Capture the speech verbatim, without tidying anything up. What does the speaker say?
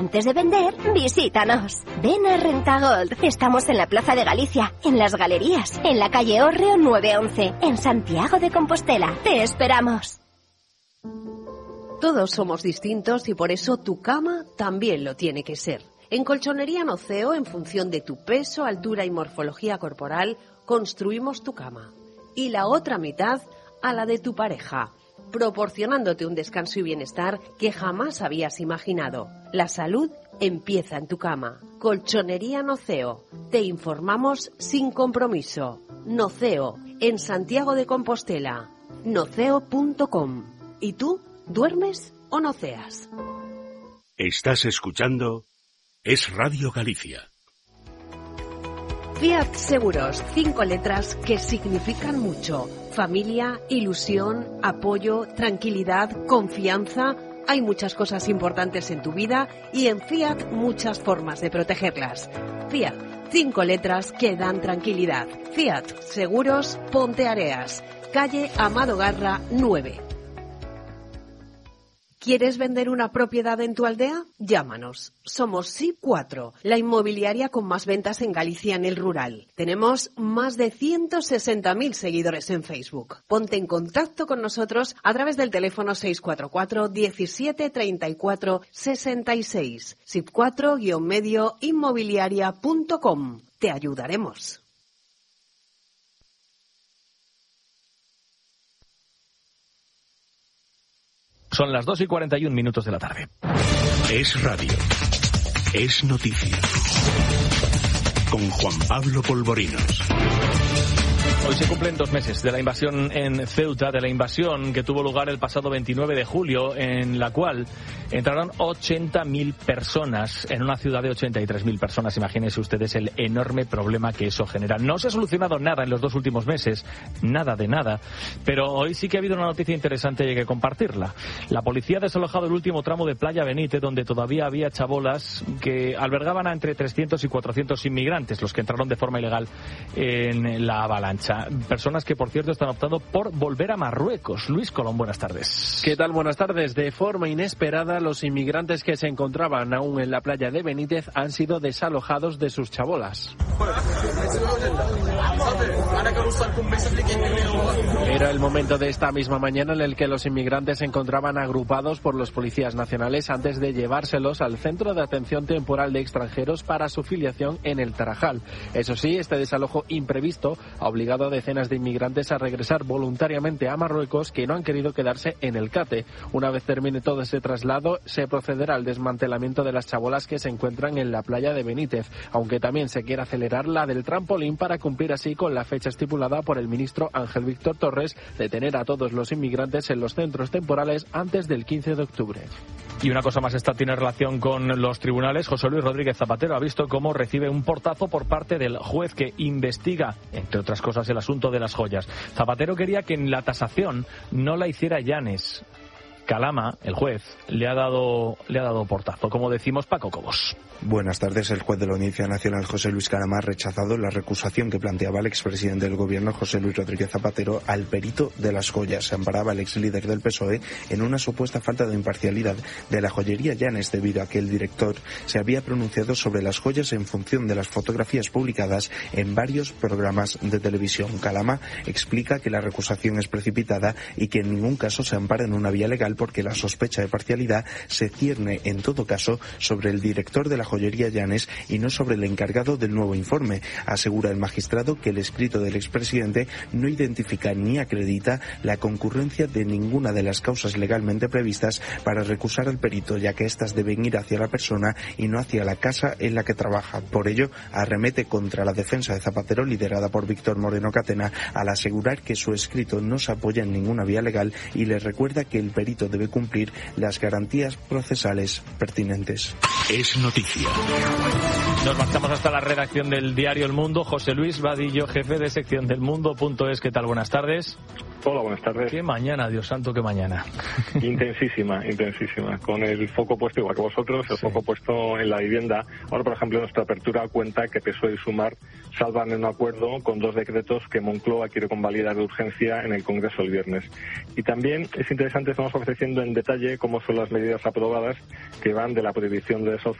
Antes de vender, visítanos. Ven a Rentagold. Estamos en la Plaza de Galicia, en Las Galerías, en la calle Hórreo nueve once, en Santiago de Compostela. Te esperamos. Todos somos distintos y por eso tu cama también lo tiene que ser. En Colchonería Noceo, en función de tu peso, altura y morfología corporal, construimos tu cama. Y la otra mitad a la de tu pareja, proporcionándote un descanso y bienestar que jamás habías imaginado. La salud empieza en tu cama. Colchonería Noceo. Te informamos sin compromiso. Noceo, en Santiago de Compostela. noceo punto com. ¿Y tú? ¿Duermes o noceas? Estás escuchando Es Radio Galicia. Fiat Seguros, cinco letras que significan mucho. Familia, ilusión, apoyo, tranquilidad, confianza. Hay muchas cosas importantes en tu vida y en Fiat muchas formas de protegerlas. Fiat, cinco letras que dan tranquilidad. Fiat Seguros, Ponteareas, calle Amado Garra nueve. ¿Quieres vender una propiedad en tu aldea? Llámanos. Somos S I P cuatro, la inmobiliaria con más ventas en Galicia en el rural. Tenemos más de ciento sesenta mil seguidores en Facebook. Ponte en contacto con nosotros a través del teléfono seis cuatro cuatro, diecisiete, treinta y cuatro, sesenta y seis. S I P cuatro guion medio inmobiliaria punto com. Te ayudaremos. Son las dos y cuarenta y un minutos de la tarde. Es radio. Es noticia. Con Juan Pablo Polvorinos. Hoy se cumplen dos meses de la invasión en Ceuta, de la invasión que tuvo lugar el pasado veintinueve de julio, en la cual entraron ochenta mil personas en una ciudad de ochenta y tres mil personas. Imagínense ustedes el enorme problema que eso genera. No se ha solucionado nada en los dos últimos meses, nada de nada, pero hoy sí que ha habido una noticia interesante y hay que compartirla. La policía ha desalojado el último tramo de Playa Benítez, donde todavía había chabolas que albergaban a entre trescientos y cuatrocientos inmigrantes, los que entraron de forma ilegal en la avalancha. Personas que, por cierto, están optando por volver a Marruecos. Luis Colón, buenas tardes. ¿Qué tal? Buenas tardes. De forma inesperada, los inmigrantes que se encontraban aún en la playa de Benítez han sido desalojados de sus chabolas. Era el momento de esta misma mañana en el que los inmigrantes se encontraban agrupados por los policías nacionales antes de llevárselos al Centro de Atención Temporal de Extranjeros para su filiación en el Tarajal. Eso sí, este desalojo imprevisto ha obligado a decenas de inmigrantes a regresar voluntariamente a Marruecos, que no han querido quedarse en el Cate. Una vez termine todo ese traslado, se procederá al desmantelamiento de las chabolas que se encuentran en la playa de Benítez, aunque también se quiere acelerar la del trampolín para cumplir así con la fecha estipulada por el ministro Ángel Víctor Torres de tener a todos los inmigrantes en los centros temporales antes del quince de octubre. Y una cosa más, esta tiene relación con los tribunales. José Luis Rodríguez Zapatero ha visto cómo recibe un portazo por parte del juez que investiga, entre otras cosas, el asunto de las joyas. Zapatero quería que en la tasación no la hiciera Llanes. Calama, el juez, le ha dado le ha dado portazo, como decimos, Paco Cobos. Buenas tardes. El juez de la Audiencia Nacional, José Luis Calama, ha rechazado la recusación que planteaba el expresidente del Gobierno, José Luis Rodríguez Zapatero, al perito de las joyas. Se amparaba el ex líder del P S O E en una supuesta falta de imparcialidad de la joyería Llanes, debido a que el director se había pronunciado sobre las joyas en función de las fotografías publicadas en varios programas de televisión. Calama explica que la recusación es precipitada y que en ningún caso se ampara en una vía legal, porque la sospecha de parcialidad se cierne en todo caso sobre el director de la joyería Llanes y no sobre el encargado del nuevo informe. Asegura el magistrado que el escrito del expresidente no identifica ni acredita la concurrencia de ninguna de las causas legalmente previstas para recusar al perito, ya que éstas deben ir hacia la persona y no hacia la casa en la que trabaja. Por ello, arremete contra la defensa de Zapatero, liderada por Víctor Moreno Catena, al asegurar que su escrito no se apoya en ninguna vía legal y le recuerda que el perito debe cumplir las garantías procesales pertinentes. Es noticia. Nos marchamos hasta la redacción del diario El Mundo. José Luis Vadillo, jefe de sección del Mundo.es. ¿Qué tal? Buenas tardes. Hola, buenas tardes. Qué mañana, Dios santo, qué mañana. Intensísima, intensísima. Con el foco puesto, igual que vosotros, el sí. foco puesto en la vivienda. Ahora, por ejemplo, nuestra apertura cuenta que P S O E y Sumar salvan en un acuerdo con dos decretos que Moncloa quiere convalidar de urgencia en el Congreso el viernes. Y también es interesante, estamos ofreciendo en detalle cómo son las medidas aprobadas que van de la prohibición de desahucios